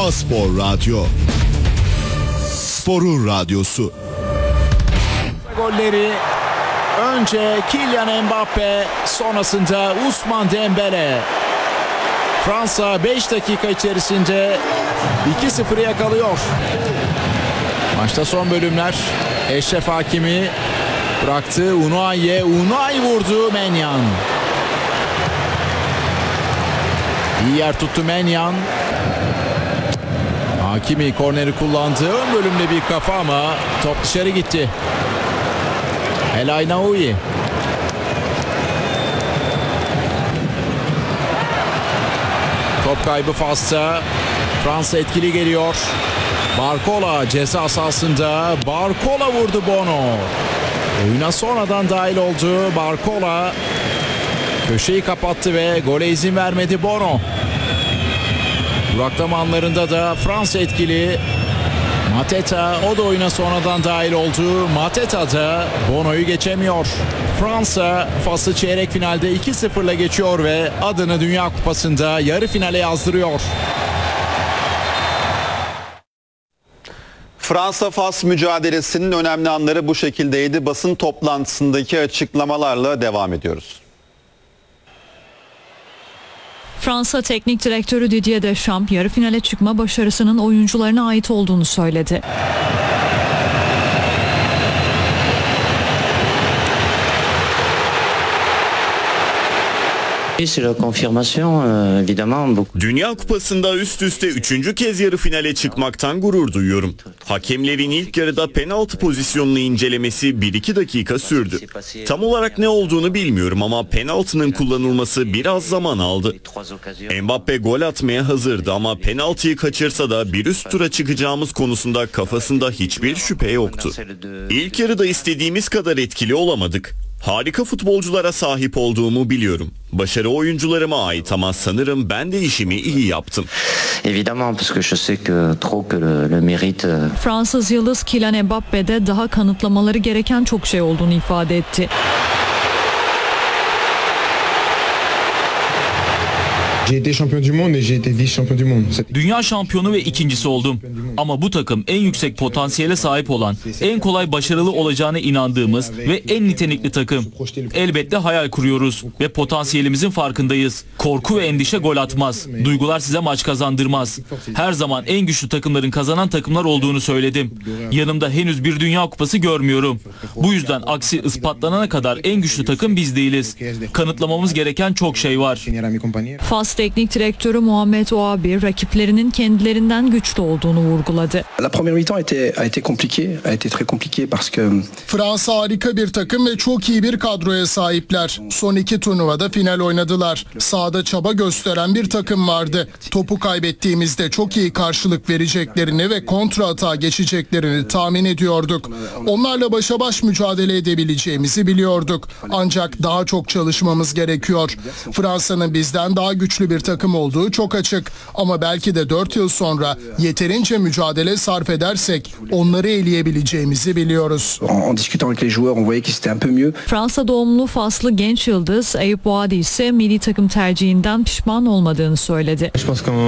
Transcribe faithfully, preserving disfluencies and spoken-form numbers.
Spor Radyo. Sporun radyosu. Golleri önce Kylian Mbappe, sonrasında Ousmane Dembele. Fransa beş dakika içerisinde iki sıfırı yakalıyor. Maçta son bölümler. Eşref Hakimi bıraktı. Unai'ye. Unai vurdu. Maignan. İyi yer tuttu Maignan. Hakimi korneri kullandı. Ön bölümde bir kafa ama top dışarı gitti. El Aynaoui. Top kaybı Fas'ta. Fransa etkili geliyor. Barcola ceza sahasında. Barcola vurdu Bono. Oyuna sonradan dahil oldu. Barcola köşeyi kapattı ve gole izin vermedi Bono. Duraklama anlarında da Fransa etkili. Mateta o da oyuna sonradan dahil oldu. Mateta da Bono'yu geçemiyor. Fransa Fas'ı çeyrek finalde iki sıfırla geçiyor ve adını Dünya Kupası'nda yarı finale yazdırıyor. Fransa-Fas mücadelesinin önemli anları bu şekildeydi. Basın toplantısındaki açıklamalarla devam ediyoruz. Fransa Teknik Direktörü Didier Deschamps yarı finale çıkma başarısının oyuncularına ait olduğunu söyledi. Dünya Kupası'nda üst üste üçüncü kez yarı finale çıkmaktan gurur duyuyorum. Hakemlerin ilk yarıda penaltı pozisyonunu incelemesi bir iki dakika sürdü. Tam olarak ne olduğunu bilmiyorum ama penaltının kullanılması biraz zaman aldı. Mbappe gol atmaya hazırdı ama penaltıyı kaçırsa da bir üst tura çıkacağımız konusunda kafasında hiçbir şüphe yoktu. İlk yarıda istediğimiz kadar etkili olamadık. Harika futbolculara sahip olduğumu biliyorum. Başarı oyuncularıma ait ama sanırım ben de işimi iyi yaptım. Fransız yıldız Kylian Mbappe de daha kanıtlamaları gereken çok şey olduğunu ifade etti. Dünya şampiyonu ve ikincisi oldum. Ama bu takım en yüksek potansiyele sahip olan, en kolay başarılı olacağına inandığımız ve en nitelikli takım. Elbette hayal kuruyoruz ve potansiyelimizin farkındayız. Korku ve endişe gol atmaz. Duygular size maç kazandırmaz. Her zaman en güçlü takımların kazanan takımlar olduğunu söyledim. Yanımda henüz bir Dünya Kupası görmüyorum. Bu yüzden aksi ispatlanana kadar en güçlü takım biz değiliz. Kanıtlamamız gereken çok şey var. Fas Teknik Direktörü Muhammed Ouabi rakiplerinin kendilerinden güçlü olduğunu vurguladı. Fransa harika bir takım ve çok iyi bir kadroya sahipler. Son iki turnuvada final oynadılar. Sahada çaba gösteren bir takım vardı. Topu kaybettiğimizde çok iyi karşılık vereceklerini ve kontra atağa geçeceklerini tahmin ediyorduk. Onlarla başa baş mücadele edebileceğimizi biliyorduk. Ancak daha çok çalışmamız gerekiyor. Fransa'nın bizden daha güçlü bir takım olduğu çok açık. Ama belki de dört yıl sonra yeterince mücadele sarf edersek onları eleyebileceğimizi biliyoruz. Fransa doğumlu Faslı genç yıldız Eyüp Vadi ise milli takım tercihinden pişman olmadığını söyledi.